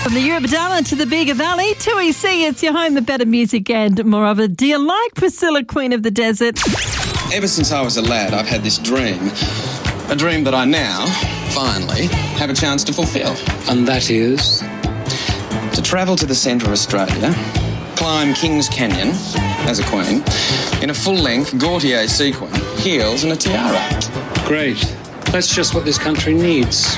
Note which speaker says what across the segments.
Speaker 1: From the Eurobadala to the Bega Valley, 2EC, it's your home of better music and more of it. Do you like Priscilla, Queen of the Desert?
Speaker 2: Ever since I was a lad, I've had this dream. A dream that I now, finally, have a chance to fulfil.
Speaker 3: And that is?
Speaker 2: To travel to the centre of Australia, climb Kings Canyon as a queen, in a full-length Gaultier sequin, heels and a tiara.
Speaker 3: Great. That's just what this country needs.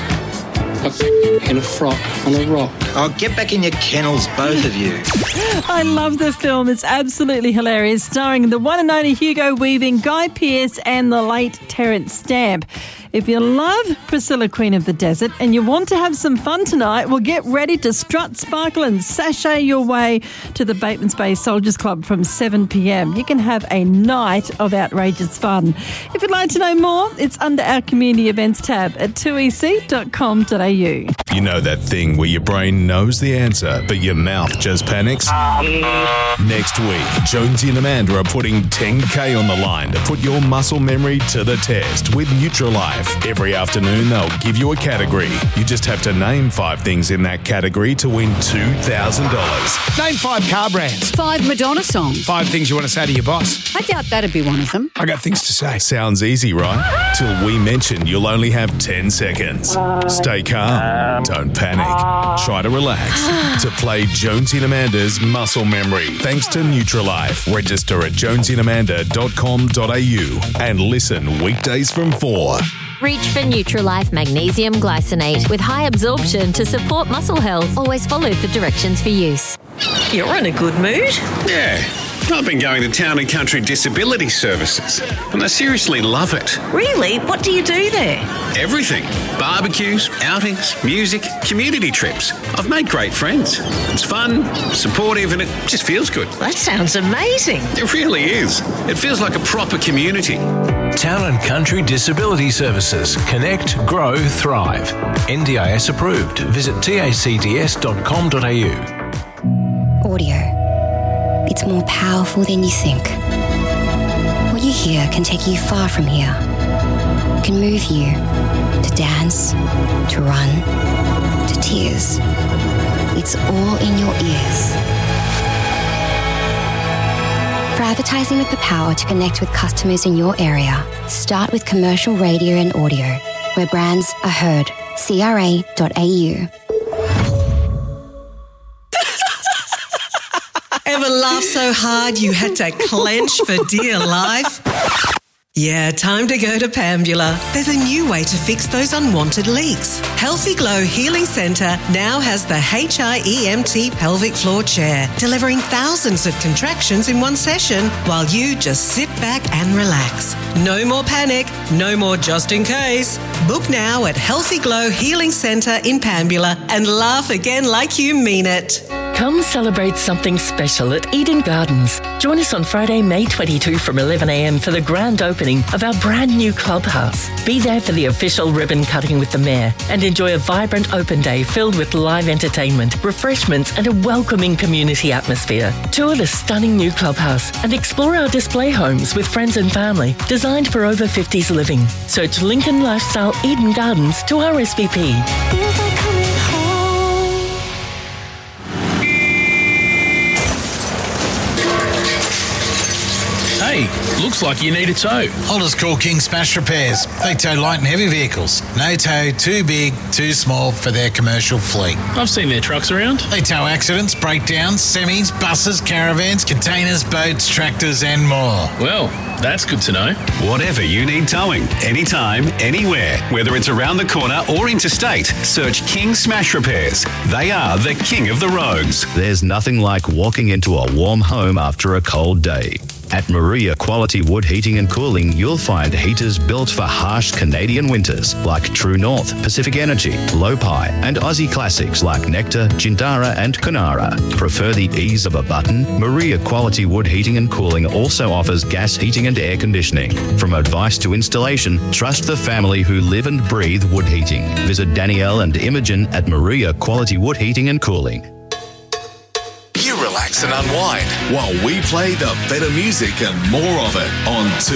Speaker 3: In a frock on a rock.
Speaker 4: Oh, get back in your kennels, both of you.
Speaker 1: I love the film. It's absolutely hilarious, starring the one and only Hugo Weaving, Guy Pearce and the late Terence Stamp. If you love Priscilla, Queen of the Desert, and you want to have some fun tonight, well, get ready to strut, sparkle and sashay your way to the Batemans Bay Soldiers Club from 7 p.m. You can have a night of outrageous fun. If you'd like to know more, it's under our community events tab at 2ec.com.au.
Speaker 5: You know that thing where your brain knows the answer, but your mouth just panics? Next week, Jonesy and Amanda are putting 10K on the line to put your muscle memory to the test with Nutrilife. Every afternoon, they'll give you a category. You just have to name 5 things in that category to win $2,000.
Speaker 6: Name 5 car brands.
Speaker 7: 5 Madonna songs.
Speaker 6: 5 things you want to say to your boss.
Speaker 7: I doubt that'd be one of them.
Speaker 6: I got things to say.
Speaker 5: Sounds easy, right? Till we mention you'll only have 10 seconds. Stay calm. Don't panic. Try to relax. To play Jonesy and Amanda's Muscle Memory. Thanks to Nutrilife. Register at jonesyandamanda.com.au and listen weekdays from 4.
Speaker 8: Reach for Nutrilife Magnesium Glycinate with high absorption to support muscle health. Always follow the directions for use.
Speaker 9: You're in a good mood.
Speaker 10: Yeah. I've been going to Town and Country Disability Services, and I seriously love it.
Speaker 9: Really? What do you do there?
Speaker 10: Everything. Barbecues, outings, music, community trips. I've made great friends. It's fun, supportive, and it just feels good.
Speaker 9: That sounds amazing.
Speaker 10: It really is. It feels like a proper community.
Speaker 11: Town and Country Disability Services. Connect, grow, thrive. NDIS approved. Visit tacds.com.au.
Speaker 12: Audio. It's more powerful than you think. What you hear can take you far from here. It can move you to dance, to run, to tears. It's all in your ears. For advertising with the power to connect with customers in your area, start with commercial radio and audio, where brands are heard. CRA.au.
Speaker 13: Ever laughed so hard you had to clench for dear life? Yeah, time to go to Pambula. There's a new way to fix those unwanted leaks. Healthy Glow Healing Centre now has the HIEMT pelvic floor chair, delivering thousands of contractions in one session while you just sit back and relax. No more panic, no more just in case. Book now at Healthy Glow Healing Centre in Pambula and laugh again like you mean it.
Speaker 9: Come celebrate something special at Eden Gardens. Join us on Friday, May 22 from 11 a.m. for the grand opening of our brand new clubhouse. Be there for the official ribbon cutting with the Mayor and enjoy a vibrant open day filled with live entertainment, refreshments and a welcoming community atmosphere. Tour the stunning new clubhouse and explore our display homes with friends and family designed for over 50s living. Search Lincoln Lifestyle Eden Gardens to RSVP.
Speaker 14: Hey, looks like you need a tow.
Speaker 15: I'll just call King Smash Repairs. They tow light and heavy vehicles. No tow too big, too small for their commercial fleet.
Speaker 14: I've seen their trucks around.
Speaker 15: They tow accidents, breakdowns, semis, buses, caravans, containers, boats, tractors and more.
Speaker 14: Well, that's good to know.
Speaker 10: Whatever you need towing, anytime, anywhere, whether it's around the corner or interstate, search King Smash Repairs. They are the king of the roads.
Speaker 16: There's nothing like walking into a warm home after a cold day. At Maria Quality Wood Heating and Cooling, you'll find heaters built for harsh Canadian winters like True North, Pacific Energy, Lopi, and Aussie classics like Nectar, Jindara, and Kunara. Prefer the ease of a button? Maria Quality Wood Heating and Cooling also offers gas heating and air conditioning. From advice to installation, trust the family who live and breathe wood heating. Visit Danielle and Imogen at Maria Quality Wood Heating and Cooling.
Speaker 5: Relax and unwind while we play the better music and more of it on 2